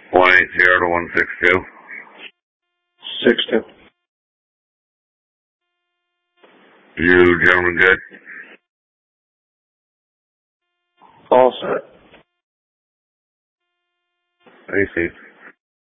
180 to 162. 62. You gentlemen good? All set. Hey, Steve.